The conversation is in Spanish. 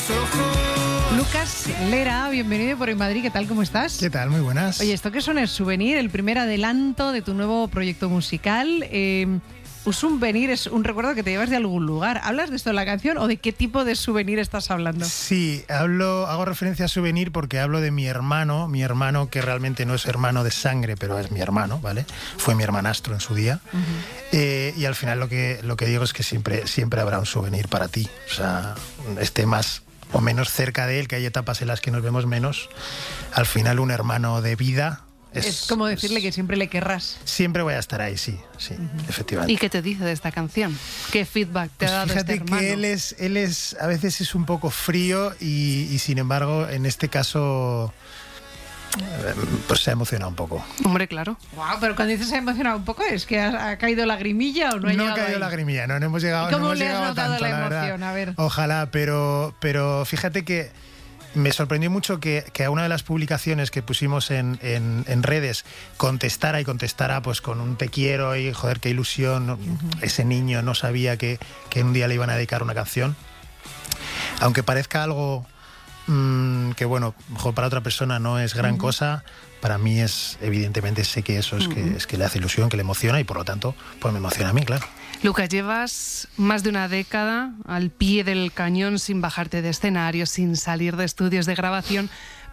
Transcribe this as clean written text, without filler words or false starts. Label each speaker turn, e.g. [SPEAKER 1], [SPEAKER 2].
[SPEAKER 1] Lucas Lera, bienvenido por En Madrid, ¿qué tal? ¿Cómo estás?
[SPEAKER 2] ¿Qué tal? Muy buenas.
[SPEAKER 1] Oye, esto que son es Souvenir, el primer adelanto de tu nuevo proyecto musical. Un souvenir es un recuerdo que te llevas de algún lugar. ¿Hablas de esto en la canción o de qué tipo de souvenir estás hablando?
[SPEAKER 2] Sí, hago referencia a souvenir porque hablo de mi hermano que realmente no es hermano de sangre, pero es mi hermano, ¿vale? Fue mi hermanastro en su día. Y al final lo que digo es que siempre habrá un souvenir para ti. O sea, esté más o menos cerca de él, que hay etapas en las que nos vemos menos. Al final un hermano de vida...
[SPEAKER 1] Es como decirle que siempre le querrás.
[SPEAKER 2] Siempre voy a estar ahí, sí, efectivamente.
[SPEAKER 3] ¿Y qué te dice de esta canción? ¿Qué feedback te ha dado
[SPEAKER 2] fíjate
[SPEAKER 3] este hermano?
[SPEAKER 2] Que él es a veces es un poco frío y sin embargo en este caso pues se ha emocionado un poco.
[SPEAKER 3] Hombre, claro.
[SPEAKER 1] Wow, pero cuando dices se ha emocionado un poco, ¿es que ha caído lagrimilla o no ha llegado
[SPEAKER 2] No ha caído
[SPEAKER 1] ahí?
[SPEAKER 2] lagrimilla, no hemos llegado.
[SPEAKER 1] ¿Cómo
[SPEAKER 2] no hemos
[SPEAKER 1] le has
[SPEAKER 2] llegado
[SPEAKER 1] notado
[SPEAKER 2] tanto,
[SPEAKER 1] la
[SPEAKER 2] verdad.
[SPEAKER 1] emoción? A ver.
[SPEAKER 2] Ojalá, pero fíjate que me sorprendió mucho que a una de las publicaciones que pusimos en redes contestara pues con un te quiero y joder, qué ilusión. Ese niño no sabía que un día le iban a dedicar una canción. Aunque parezca algo que bueno, mejor para otra persona no es gran cosa, para mí evidentemente sé que eso es que le hace ilusión, que le emociona y por lo tanto pues me emociona a mí, claro.
[SPEAKER 3] Lucas, llevas más de una década al pie del cañón sin bajarte de escenario, sin salir de estudios de grabación.